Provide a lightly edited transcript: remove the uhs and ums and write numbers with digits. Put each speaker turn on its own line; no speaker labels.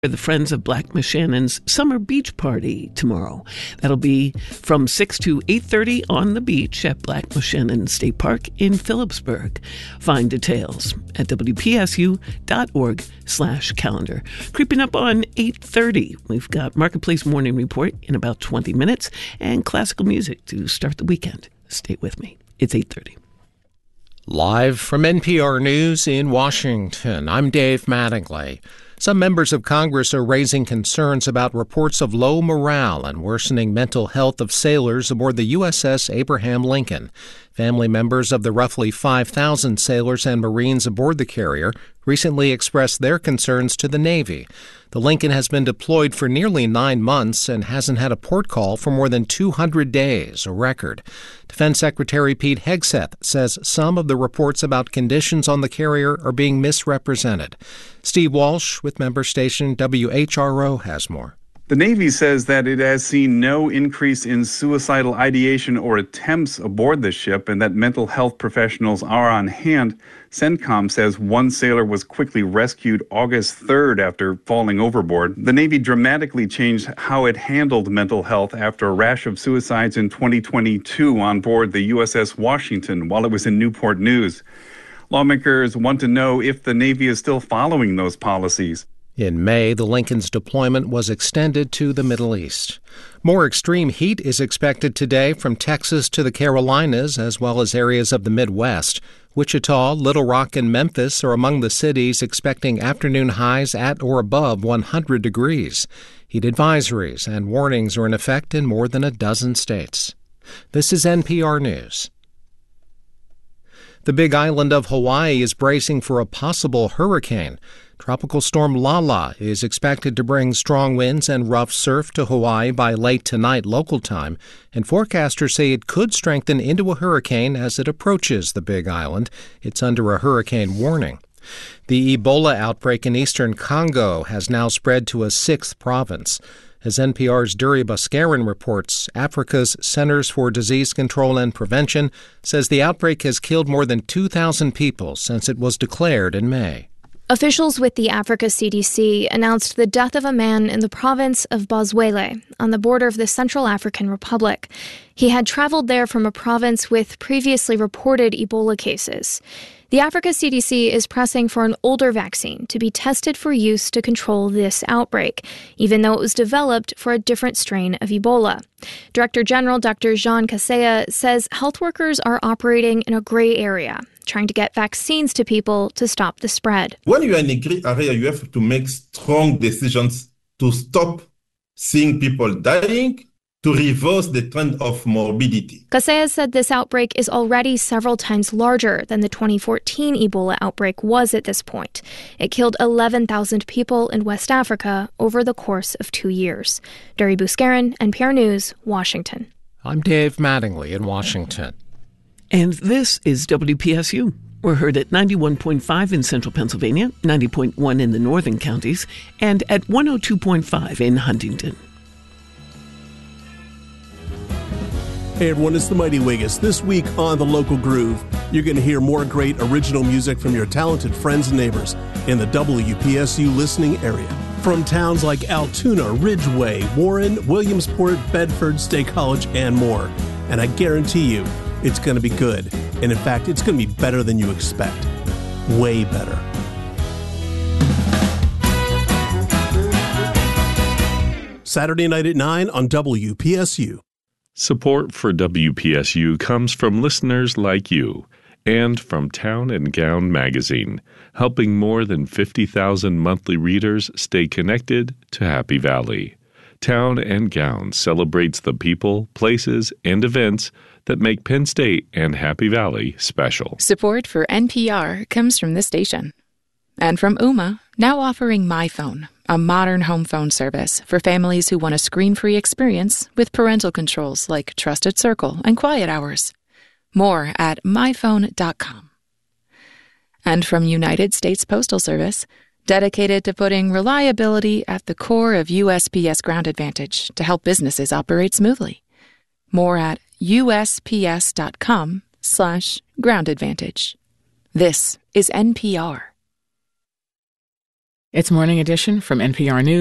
The Friends of Black Meshannon's Summer Beach Party tomorrow. That'll be from 6 to 8:30 on the beach at Black Meshannon State Park in Phillipsburg. Find details at wpsu.org/calendar. Creeping up on 8:30, we've got Marketplace Morning Report in about 20 minutes and classical music to start the weekend. Stay with me. It's 8:30.
Live from NPR News in Washington, I'm Dave Mattingly. Some members of Congress are raising concerns about reports of low morale and worsening mental health of sailors aboard the USS Abraham Lincoln. Family members of the roughly 5,000 sailors and Marines aboard the carrier recently expressed their concerns to the Navy. The Lincoln has been deployed for nearly 9 months and hasn't had a port call for more than 200 days, a record. Defense Secretary Pete Hegseth says some of the reports about conditions on the carrier are being misrepresented. Steve Walsh with member station WHRO has more.
The Navy says that it has seen no increase in suicidal ideation or attempts aboard the ship and that mental health professionals are on hand. CENTCOM says one sailor was quickly rescued August 3rd after falling overboard. The Navy dramatically changed how it handled mental health after a rash of suicides in 2022 on board the USS Washington while it was in Newport News. Lawmakers want to know if the Navy is still following those policies.
In May, the Lincoln's deployment was extended to the Middle East. More extreme heat is expected today from Texas to the Carolinas, as well as areas of the Midwest. Wichita, Little Rock, and Memphis are among the cities expecting afternoon highs at or above 100 degrees. Heat advisories and warnings are in effect in more than a dozen states. This is NPR News. The Big Island of Hawaii is bracing for a possible hurricane. Tropical storm Lala is expected to bring strong winds and rough surf to Hawaii by late tonight local time, and forecasters say it could strengthen into a hurricane as it approaches the Big Island. It's under a hurricane warning. The Ebola outbreak in eastern Congo has now spread to a 6th province. As NPR's Duri Baskarin reports, Africa's Centers for Disease Control and Prevention says the outbreak has killed more than 2,000 people since it was declared in May.
Officials with the Africa CDC announced the death of a man in the province of Boswele, on the border of the Central African Republic. He had traveled there from a province with previously reported Ebola cases. The Africa CDC is pressing for an older vaccine to be tested for use to control this outbreak, even though it was developed for a different strain of Ebola. Director General Dr. Jean Kaseya says health workers are operating in a gray area, trying to get vaccines to people to stop the spread.
When you are in a gray area, you have to make strong decisions to stop seeing people dying, to reverse the trend of morbidity.
Kaseya said this outbreak is already several times larger than the 2014 Ebola outbreak was at this point. It killed 11,000 people in West Africa over the course of 2 years. Duri Baskarin, NPR News, Washington.
I'm Dave Mattingly in Washington.
And this is WPSU. We're heard at 91.5 in central Pennsylvania, 90.1 in the northern counties, and at 102.5 in Huntington.
Hey everyone, it's the Mighty Wiggis. This week on The Local Groove, you're going to hear more great original music from your talented friends and neighbors in the WPSU listening area. From towns like Altoona, Ridgeway, Warren, Williamsport, Bedford, State College, and more. And I guarantee you, it's going to be good. And in fact, it's going to be better than you expect. Way better. Saturday night at 9 on WPSU.
Support for WPSU comes from listeners like you and from Town and Gown magazine, helping more than 50,000 monthly readers stay connected to Happy Valley. Town and Gown celebrates the people, places, and events that make Penn State and Happy Valley special.
Support for NPR comes from this station. And from Ooma, now offering MyPhone, a modern home phone service for families who want a screen-free experience with parental controls like Trusted Circle and Quiet Hours. More at myphone.com. And from United States Postal Service, dedicated to putting reliability at the core of USPS Ground Advantage to help businesses operate smoothly. More at usps.com/groundadvantage. This is NPR.
It's Morning Edition from NPR News.